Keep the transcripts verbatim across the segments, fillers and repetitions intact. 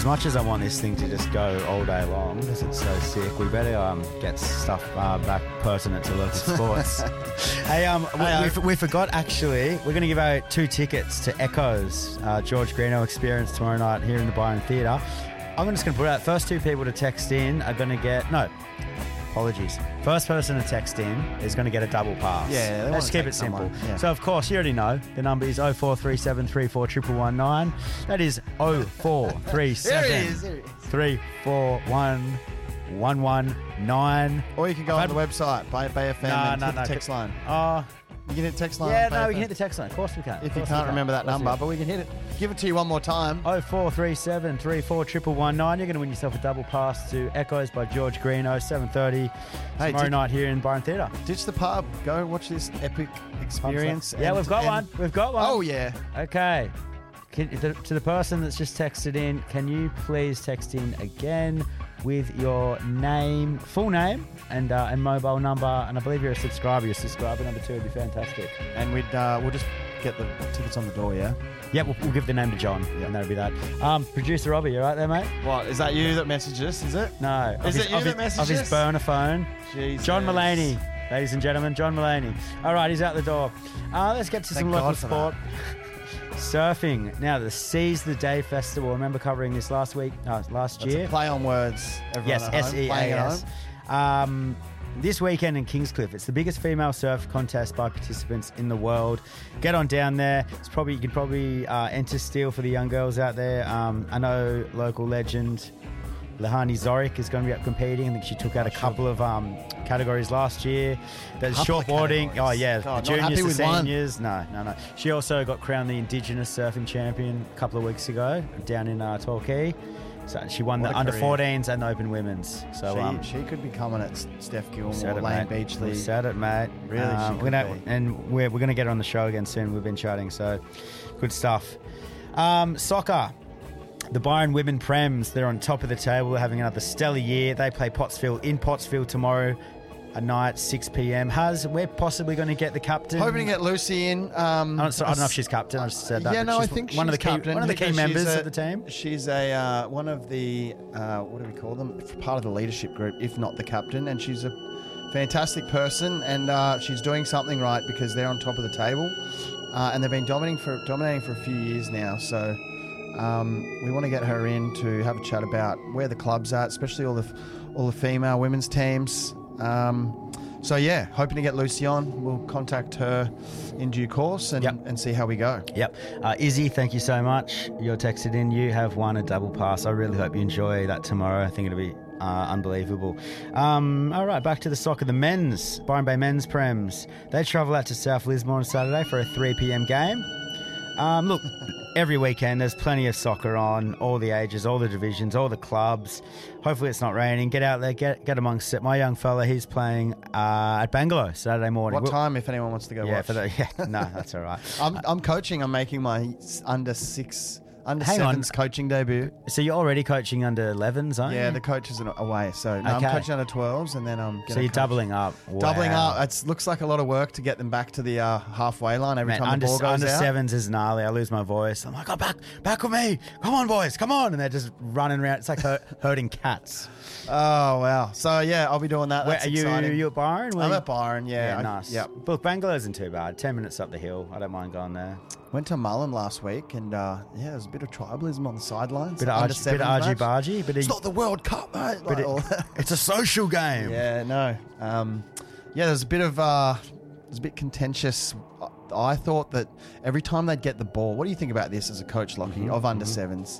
as much as I want this thing to just go all day long because it's so sick, we better um, get stuff uh, back pertinent to local sports. Hey, um, we, Hey, we, we forgot actually. We're going to give out two tickets to Echoes, uh, George Greeno Experience tomorrow night here in the Byron Theatre. I'm just going to put out first two people to text in are going to get no. Apologies. First person to text in is going to get a double pass. Yeah, they let's wanna keep take it simple. someone, yeah. So, of course, you already know the number is oh four three seven three four one one one nine. That is oh four three seven There it is, there it is. three four one one one nine. Or you can go I've on the had- website, Bay, Bay F M, No, and no, hit no. the text line. Oh, You can hit the text line. yeah, on Bay no, F we can M. hit the text line. Of course we can. Of If you course can't we can. remember that Of course we number, can. but we can hit it. Give it to you one more time. oh four three seven three four one one one nine. You're going to win yourself a double pass to Echoes by George Greeno, seven thirty Hey, tomorrow did- night here in Byron Theatre. Ditch the pub. Go watch this epic experience. Yeah, and- we've got and- one. We've got one. Oh, yeah. Okay. Can, to, to the person that's just texted in, can you please text in again with your name, full name, and uh, and mobile number? And I believe you're a subscriber. Your subscriber number two would be fantastic. And we'd, uh, we'll just get the tickets on the door, yeah? Yeah, we'll, we'll give the name to John, and that'll be that. Um, Producer Robbie, you all right there, mate? What, is that you that messaged us, is it? No. Is of it you of that his, messaged Of his us? burner phone. Jesus. John Mulaney, ladies and gentlemen, John Mulaney. All right, he's out the door. Uh, let's get to Thank some local God for sport. Surfing. Now, the Seize the Day Festival. I remember covering this last week, no, last That's year. a play on words. Everyone Yes, at home, S E A playing at S. home. Um, this weekend in Kingscliff, it's the biggest female surf contest by participants in the world. Get on down there. It's probably you could probably uh, enter steel for the young girls out there. Um, I know local legend Lahani Zorik is going to be up competing. I think she took out a couple of um, categories last year. There's Couple of shortboarding. Oh categories. yeah, God, the not happy juniors, the with one. seniors. No, no, no. She also got crowned the Indigenous surfing champion a couple of weeks ago down in uh, Torquay. So she won What the a under career. fourteens and the open women's. So she, um, she could be coming at Steph Gilmore, Said it, Lane mate. Beachley. We said it, mate. Really, Um, she we're could gonna, be. and we're, we're going to get her on the show again soon. We've been chatting, so good stuff. Um, soccer. The Byron Women Prems, they're on top of the table. They're having another stellar year. They play Pottsville in Pottsville tomorrow at night, six p.m. Huz, we're possibly going to get the captain. Hoping to get Lucy in. Um, I'm sorry, I don't know if she's captain. I just said that. Yeah, but no, I she's think one of the she's key, captain one of the key because members she's a- of the team. She's a uh, one of the uh, what do we call them? Part of the leadership group, if not the captain, and she's a fantastic person, and uh, she's doing something right because they're on top of the table, uh, and they've been dominating for dominating for a few years now. So um, we want to get her in to have a chat about where the club's at, especially all the all the female women's teams. Um, So, yeah, hoping to get Lucy on. We'll contact her in due course and, Yep. and see how we go. Yep. Uh, Izzy, thank you so much. You're texted in. You have won a double pass. I really hope you enjoy that tomorrow. I think it'll be uh, unbelievable. Um, all right, back to the soccer. The men's, Byron Bay men's Prems. They travel out to South Lismore on Saturday for a three p.m. game. Um, look, every weekend there's plenty of soccer on, all the ages, all the divisions, all the clubs. Hopefully it's not raining. Get out there, get get amongst it. My young fella, he's playing uh, at Bangalow Saturday morning. What We'll- time, if anyone wants to go Yeah, watch? for the, yeah, no, that's all right. I'm, I'm coaching. I'm making my s- under six, under Hang on. sevens coaching debut. So you're already coaching under elevens, aren't Yeah, you? the coach is away. So no, Okay. I'm coaching under twelves, and then I'm So you're doubling up. Doubling Wow. up. It looks like a lot of work to get them back to the uh, halfway line every Man, time under, the ball goes under out. sevens is gnarly. I lose my voice. I'm like, oh, back, back with me. Come on, boys, come on. And they're just running around. It's like her- herding cats. Oh, wow. So, yeah, I'll be doing that. Where, That's are you, exciting. are you at Byron? Where I'm you- at Byron, yeah. Yeah, I- nice. Yep. But look, Bangalow isn't too bad. Ten minutes up the hill. I don't mind going there. Went to Mullen last week, and uh, yeah, there's a bit of tribalism on the sidelines. Bit of Under argy, bit of sevens argy match. bargy. Bit It's of, not the World Cup, mate. bit Like, of- all- it's a social game. yeah, no. Um, yeah, there's a bit of uh, there's a bit contentious. I thought that every time they'd get the ball, what do you think about this as a coach, Lockie, Mm-hmm, of under sevens?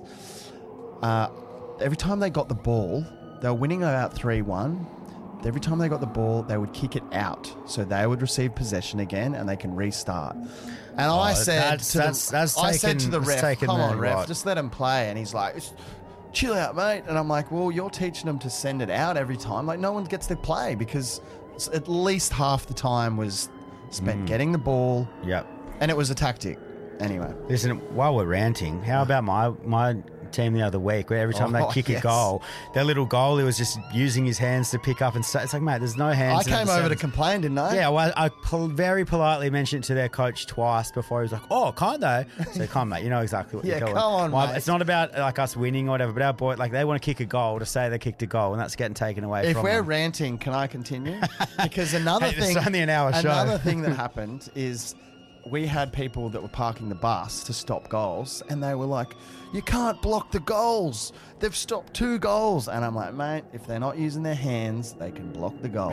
Uh, every time they got the ball, they were winning about three one. Every time they got the ball, they would kick it out. So they would receive possession again and they can restart. And I said that's- to that's- the, that's I said taken- to the that's ref, taken come on, the- ref, what? just let him play. And he's like, chill out, mate. And I'm like, well, you're teaching them to send it out every time. Like, no one gets to play because s- at least half the time was spent Mm. getting the ball. Yep. And it was a tactic. Anyway. Listen, while we're ranting, how about my my team the other week, where every time Oh, they kick yes. a goal, their little goal, he was just using his hands to pick up and say, it's like, mate, there's no hands. I in came the over to sevens. complain, didn't I? Yeah, well, I pol- very politely mentioned it to their coach twice before he was like, oh, can't they? So, come on, mate, you know exactly what Yeah, you're come calling. on, Well, mate. It's not about like us winning or whatever, but our boy, like, they want to kick a goal to say they kicked a goal, and that's getting taken away If from we're them. ranting, can I continue? Because another Hey, it's thing, only an hour show. another thing that happened is we had people that were parking the bus to stop goals, and they were like, "You can't block the goals. They've stopped two goals." And I'm like, mate, if they're not using their hands, they can block the goal.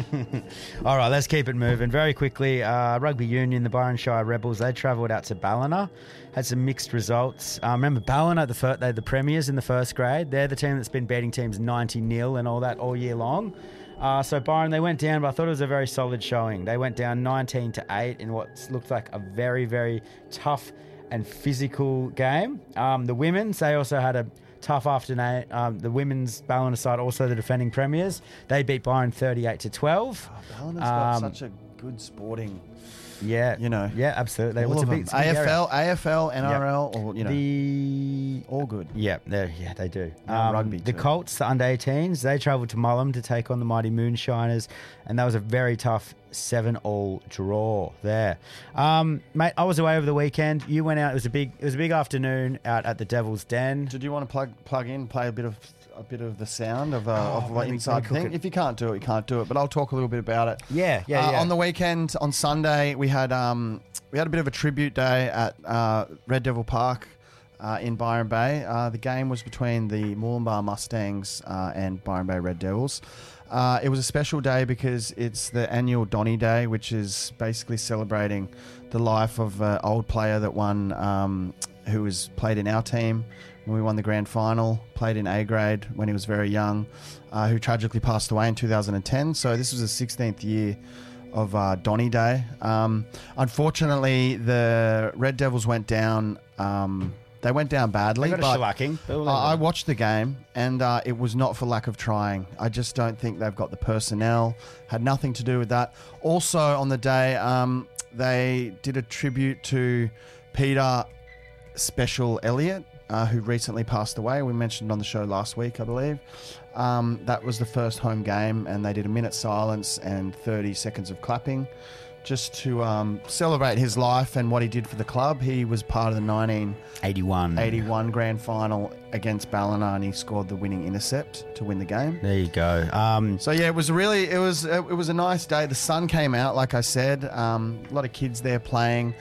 All right, let's keep it moving very quickly. Uh, Rugby Union, the Byron Shire Rebels, they travelled out to Ballina, had some mixed results. Uh, remember, Ballina, the fir- they're the premiers in the first grade. They're the team that's been beating teams ninety nil and all that all year long. Uh, so Byron, they went down, but I thought it was a very solid showing. They went down nineteen to eight in what looked like a very, very tough and physical game. Um, the women's, they also had a tough afternoon. Um, the women's Ballina side, also the defending premiers, they beat Byron thirty-eight to twelve. Oh, Ballina's got Um, such a good sporting, Yeah, you know. yeah, absolutely. all What's of a big, them. it's a big area. A F L, A F L, N R L, or, you know, The all good. yeah, they yeah they do. Yeah, rugby the too. Colts, the under eighteens, they travelled to Mullum to take on the mighty Moonshiners, and that was a very tough seven all draw there. Um, mate, I was away over the weekend. You went out. It was a big it was a big afternoon out at the Devil's Den. Did you want to plug plug in, play a bit of a bit of the sound of, uh, Oh, of let what me- inside let me cook thing? it. If you can't do it, you can't do it. But I'll talk a little bit about it. Yeah, yeah, Uh, yeah. On the weekend, on Sunday, we had um, we had a bit of a tribute day at uh, Red Devil Park uh, in Byron Bay. Uh, the game was between the Moolumbar Mustangs uh, and Byron Bay Red Devils. Uh, it was a special day because it's the annual Donny Day, which is basically celebrating the life of an old player that won, um, who was played in our team when we won the grand final, played in A grade when he was very young, uh, who tragically passed away in two thousand ten. So this was the sixteenth year of uh, Donny Day. Um, unfortunately, the Red Devils went down. Um, they went down badly. They got a but shellacking. I I watched the game, and uh, it was not for lack of trying. I just don't think they've got the personnel. Had nothing to do with that. Also, on the day, um, they did a tribute to Peter Special Elliott, uh, who recently passed away. We mentioned on the show last week, I believe. Um, that was the first home game, and they did a minute silence and thirty seconds of clapping just to um, celebrate his life and what he did for the club. He was part of the nineteen eighty-one. eighty-one grand final against Ballina, and he scored the winning intercept to win the game. There you go. Um, So yeah, it was really it was it was a nice day. The sun came out, like I said. Um, a lot of kids there playing.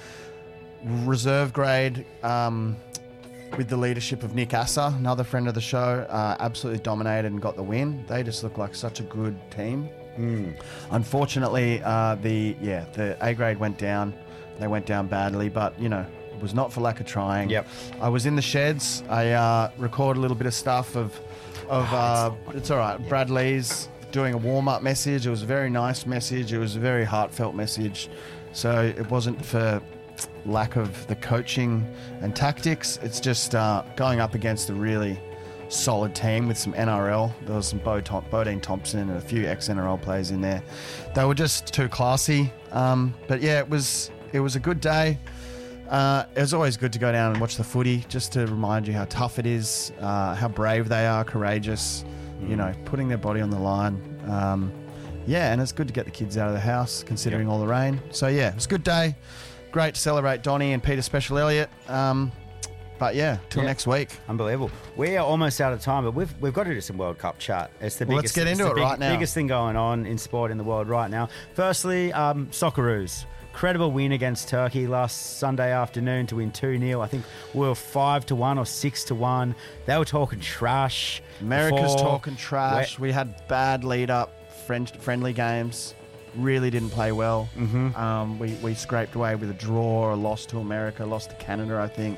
Reserve grade um, with the leadership of Nick Assa, another friend of the show, uh, absolutely dominated and got the win. They just look like such a good team. mm. Unfortunately, uh, the yeah the A grade went down. They went down badly, but you know it was not for lack of trying. Yep. I was in the sheds. I uh, recorded a little bit of stuff of of uh, it's all right. Brad Lee's doing a warm up message. It was a very nice message. It was a very heartfelt message. So it wasn't for lack of the coaching and tactics. It's just uh, going up against a really solid team with some N R L. There was some Bo Tom- Bodine Thompson and a few ex-N R L players in there. They were just too classy. Um, but yeah, it was it was a good day. Uh, it was always good to go down and watch the footy, just to remind you how tough it is, uh, how brave they are, courageous, Mm. you know, putting their body on the line. Um, yeah, and it's good to get the kids out of the house, considering Yep. all the rain. So yeah, it was a good day. Great to celebrate Donny and Peter Special Elliott. Um, but yeah, till Yeah. next week. Unbelievable. We are almost out of time, but we've we've got to do some World Cup chat. It's the Well, biggest. let's get it's into the it right now. Biggest thing going on in sport in the world right now. Firstly, um, Socceroos. Incredible win against Turkey last Sunday afternoon to win two nil. I think we were five to one or six to one. They were talking trash. America's before. talking trash. We had bad lead up, friend, friendly games. Really didn't play well. Mm-hmm. Um, we, we scraped away with a draw, a loss to America, lost to Canada, I think.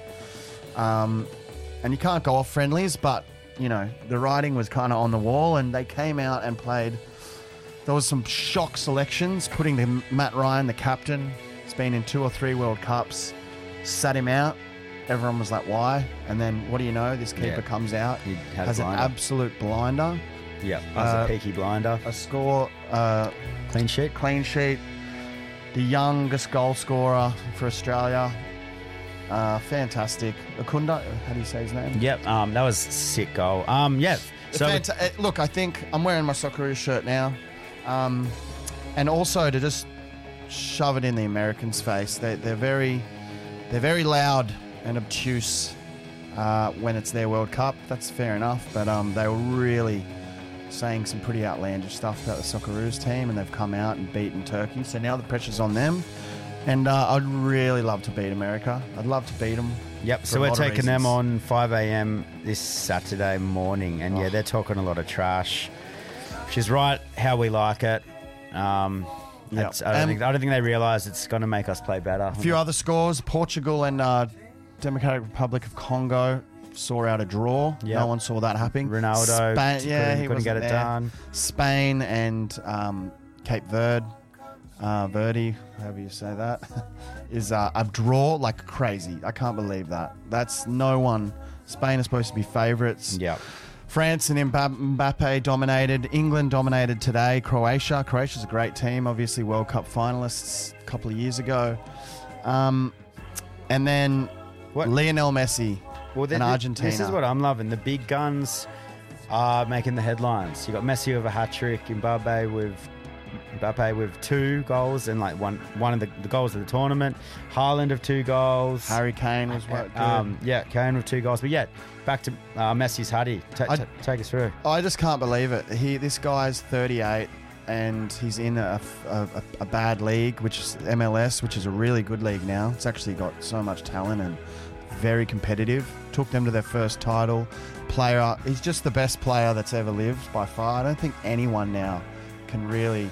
Um, and you can't go off friendlies, but, you know, the writing was kind of on the wall, and they came out and played. There was some shock selections, putting the Matt Ryan, the captain, he's been in two or three World Cups, sat him out. Everyone was like, why? And then, what do you know? This keeper Yeah. comes out, He had has a an blinder. absolute blinder, Yeah, as Uh, a peaky blinder. a score, uh, Clean sheet. clean sheet, the youngest goal scorer for Australia. Uh, fantastic. Akunda, how do you say his name? Yep, um, that was a sick goal. Um, yeah. So Fanta- uh, look, I think I'm wearing my Socceroos shirt now, um, and also to just shove it in the Americans' face. They, they're very, they're very loud and obtuse uh, when it's their World Cup. That's fair enough, but um, they were really saying some pretty outlandish stuff about the Socceroos team, and they've come out and beaten Turkey. So now the pressure's on them, and uh, I'd really love to beat America. I'd love to beat them. Yep, so a we're lot of taking them reasons. on five a.m. this Saturday morning, and yeah, Oh. they're talking a lot of trash. She's right, how we like it. Um, Yep. it's- I, don't Um, think, I don't think they realise it's going to make us play better. A few other scores: Portugal and uh, Democratic Republic of Congo saw out a draw. Yep. No one saw that happening. Ronaldo Spain, yeah, couldn't, he couldn't get wasn't it there. done. Spain and um, Cape Verde, uh, Verde, however you say that, is uh, a draw like crazy. I can't believe that. That's no one. Spain is supposed to be favourites. Yep. France and Mbappe Mbappe dominated. England dominated today. Croatia. Croatia's a great team. Obviously, World Cup finalists a couple of years ago. Um, and then What? Lionel Messi Well, th- and th- Argentina. This is what I'm loving. The big guns are making the headlines. You got Messi with a hat trick, Mbappe with Mbappe with two goals and like one one of the, the goals of the tournament. Haaland of two goals. Harry Kane was what? good. Um, yeah, Kane with two goals. But yeah, back to uh, Messi's Huddy. Ta- I- ta- take us through. I just can't believe it. He, this guy's thirty-eight, and he's in a, a, a bad league, which is M L S, which is a really good league now. It's actually got so much talent and very competitive. Took them to their first title. Player, he's just the best player that's ever lived by far. I don't think anyone now can really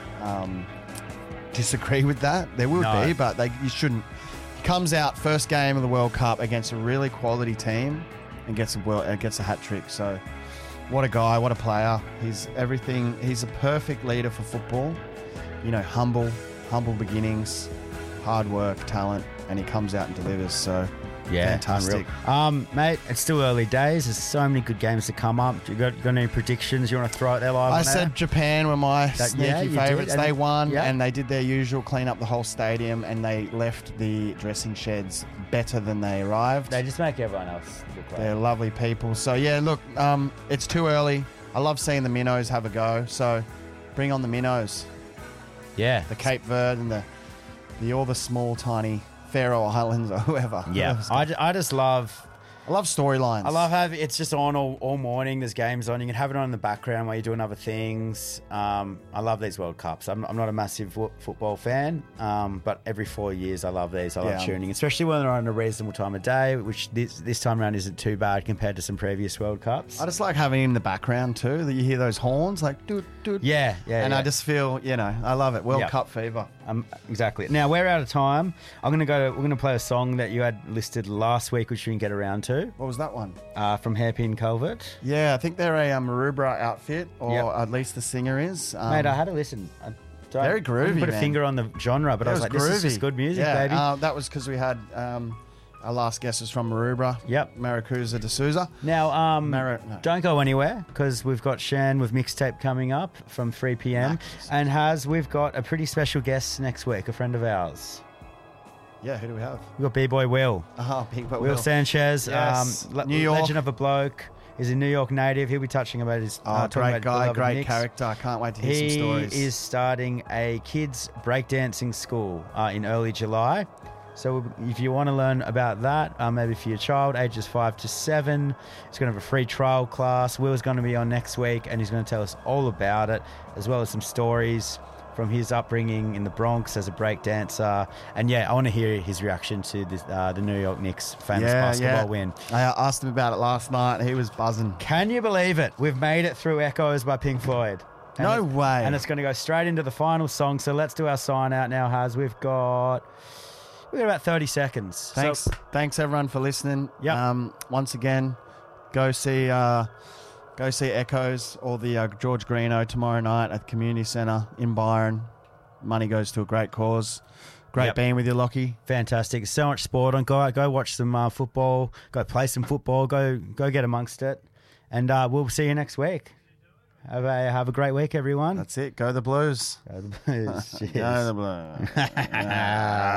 um, disagree with that. There will No. be, but they you shouldn't. He comes out first game of the World Cup against a really quality team and gets a world, uh, gets a hat trick. So. What a guy, what a player. He's everything. He's a perfect leader for football. You know, humble, humble beginnings, hard work, talent, and he comes out and delivers. So, Yeah, fantastic. unreal. Um, mate, it's still early days. There's so many good games to come up. You got, got any predictions you want to throw out there live? I on said air? Japan were my That- sneaky yeah, you did. favourites. And- They won, yeah. and they did their usual clean up the whole stadium, and they left the dressing sheds better than they arrived. They just make everyone else look They're like. lovely people. So, yeah, look, um, it's too early. I love seeing the minnows have a go. So, bring on the minnows. Yeah. The Cape Verde and the, the all the small, tiny Faroe Islands or whoever. Yeah. Whoever's I, got- ju- I just love... I love storylines. I love having it's just on all, all morning. There's games on. You can have it on in the background while you're doing other things. Um, I love these World Cups. I'm, I'm not a massive fo- football fan, um, but every four years I love these. I love Yeah. tuning, especially when they're on a reasonable time of day, which this this time around isn't too bad compared to some previous World Cups. I just like having it in the background too. That you hear those horns like doot doot. Yeah, yeah, And yeah. I just feel, you know, I love it. World Yeah. Cup fever. Um, exactly. Now we're out of time. I'm gonna go. We're gonna play a song that you had listed last week, which we didn't get around to, What was that one? uh, from Hairpin Culvert. Yeah, I think they're a um, Marubra outfit, or Yep. at least the singer is. Um, Mate, I had a listen. I don't, Very I didn't groovy, put a man. finger on the genre, but I it was, like, this is just good music, yeah, baby. Uh, that was because we had um, our last guest was from Marubra. Yep. Maracusa de Souza. Now, um, Mara- no. don't go anywhere because we've got Shan with Mixtape coming up from three p.m. Nice. and Has, we've got a pretty special guest next week, a friend of ours. Yeah, who do we have? We've got B-Boy Will. Oh, Big Boy Will Will. Sanchez, Yes. um, le- New York. legend of a bloke. He's a New York native. He'll be touching about his Oh, uh, talking great about guy, beloved great Mix. character. I can't wait to hear He some stories. is starting a kids breakdancing school uh, in early July. So if you want to learn about that, uh, maybe for your child, ages five to seven, it's going to have a free trial class. Will's going to be on next week, and he's going to tell us all about it, as well as some stories from his upbringing in the Bronx as a breakdancer. And yeah, I want to hear his reaction to this, uh, the New York Knicks famous yeah, basketball yeah. win. I asked him about it last night. He was buzzing. Can you believe it? We've made it through Echoes by Pink Floyd. And No it- way. And it's going to go straight into the final song. So let's do our sign out now, Has. We've got we've got about thirty seconds. Thanks, So, thanks everyone for listening. Yep. Um, once again, go see, uh, go see Echoes or the uh, George Greeno tomorrow night at the Community Centre in Byron. Money goes to a great cause. Great Yep. being with you, Lockie. fantastic. So much sport on. Go go watch some uh, football. Go play some football. Go go get amongst it. And uh, we'll see you next week. Have a have a great week, everyone. That's it. Go the Blues. Go the Blues. Cheers. Go the Blues.